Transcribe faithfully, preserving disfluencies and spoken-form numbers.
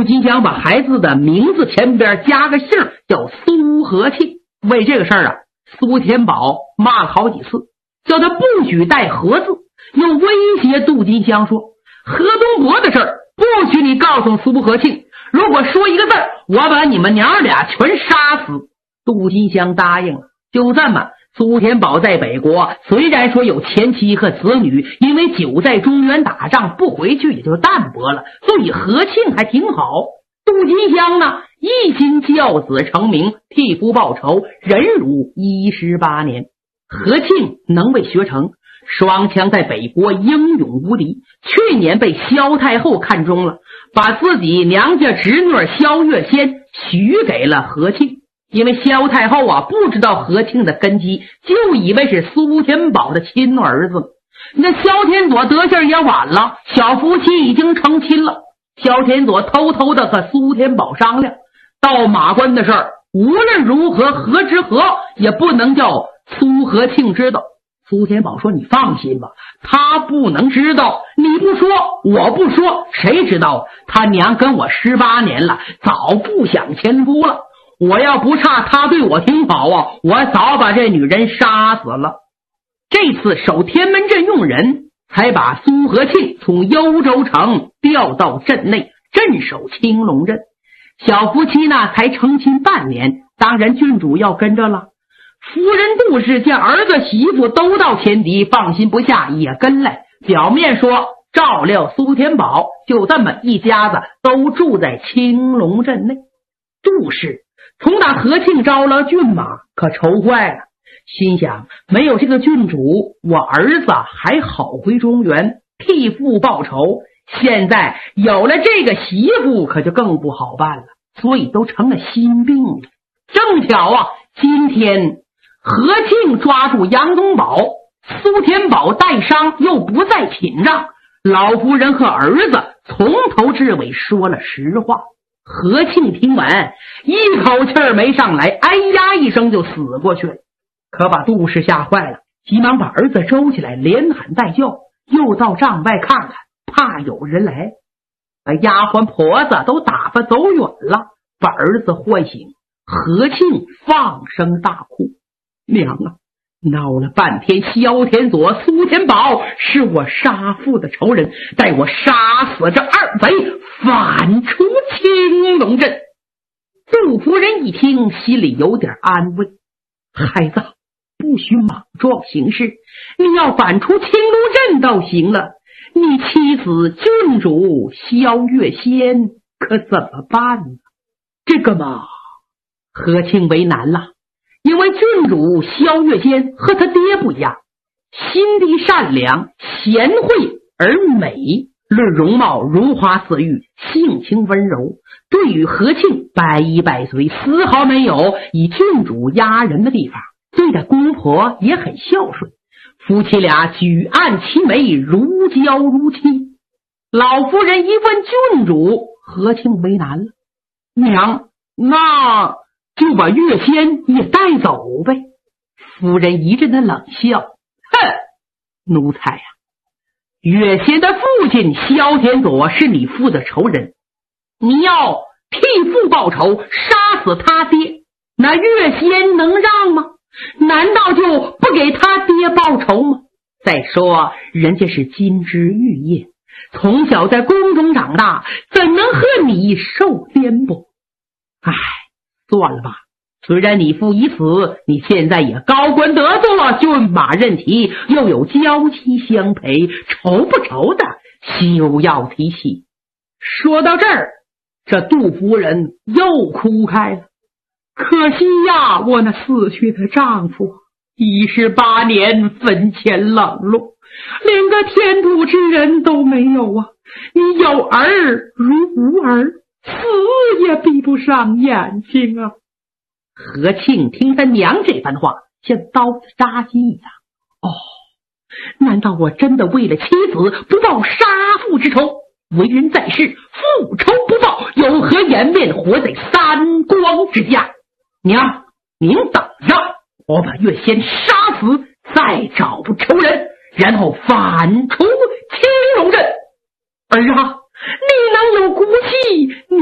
杜金香把孩子的名字前边加个姓叫苏和庆。为这个事儿啊，苏天宝骂了好几次，叫他不许带和字，又威胁杜金香说，何东伯的事儿不许你告诉苏和庆，如果说一个字，我把你们娘俩全杀死。杜金香答应了。就这么，苏天宝在北国虽然说有前妻和子女，因为久在中原打仗不回去也就淡薄了，所以和庆还挺好。杜金香呢，一心教子成名，替父报仇，忍辱一十八年。和庆能为学成，双枪在北国英勇无敌，去年被萧太后看中了，把自己娘家侄女萧月仙许给了和庆。因为萧太后啊不知道和庆的根基，就以为是苏天宝的亲儿子。那萧天佐得信也晚了，小夫妻已经成亲了。萧天佐偷偷的和苏天宝商量，到马关的事儿无论如何和之和也不能叫苏和庆知道。苏天宝说，你放心吧，他不能知道，你不说我不说，谁知道他娘跟我十八年了，早不想前夫了，我要不差他对我挺好啊，我早把这女人杀死了。这次守天门镇用人，才把苏和庆从幽州城调到镇内镇守青龙镇。小夫妻呢才成亲半年，当然郡主要跟着了。夫人杜氏见儿子媳妇都到前敌，放心不下也跟来，表面说照料苏天宝，就这么一家子都住在青龙镇内。杜氏从打和庆招了骏马可愁坏了，心想没有这个郡主，我儿子还好回中原替父报仇，现在有了这个媳妇可就更不好办了，所以都成了心病了。正巧啊，今天和庆抓住杨宗保，苏天宝带伤又不在寝帐，老夫人和儿子从头至尾说了实话。和庆听完一口气儿没上来，哎呀一声就死过去了，可把杜氏吓坏了，急忙把儿子周起来，连喊带叫，又到帐外看看，怕有人来。把丫鬟婆子都打发走远了，把儿子唤醒。和庆放声大哭，娘啊，闹了半天萧天佐、苏天宝是我杀父的仇人，待我杀死这二贼，反出青龙镇。杜夫人一听，心里有点安慰，孩子不许莽撞行事，你要反出青龙镇倒行了，你妻子郡主萧月仙可怎么办呢？这个嘛，和庆为难了，因为郡主萧月仙和他爹不一样，心地善良，贤惠而美，论容貌如花似玉，性情温柔，对于和庆百依百随，丝毫没有以郡主压人的地方，对待公婆也很孝顺，夫妻俩举案齐眉，如胶如漆。老夫人一问郡主，和庆为难了，娘，那就把月仙也带走呗。夫人一阵的冷笑，哼，奴才呀、啊，月仙的父亲萧天佐是你父的仇人，你要替父报仇，杀死他爹，那月仙能让吗？难道就不给他爹报仇吗？再说人家是金枝玉叶，从小在宫中长大，怎能和你受颠簸？唉，算了吧，虽然你父已死，你现在也高官得坐，骏马任骑，又有娇妻相陪，愁不愁的休要提起。说到这儿，这杜夫人又哭开了，可惜呀，我那死去的丈夫一十八年坟前冷落，连个天土之人都没有啊！你有儿如无儿，死也闭不上眼睛啊！和庆听他娘这番话，像刀子扎心一样。哦，难道我真的为了妻子不报杀父之仇？为人在世，复仇不报，有何颜面活在三光之下？娘，您等着，我把月仙杀死，再找不仇人，然后反出青龙镇。儿啊，你能有骨气，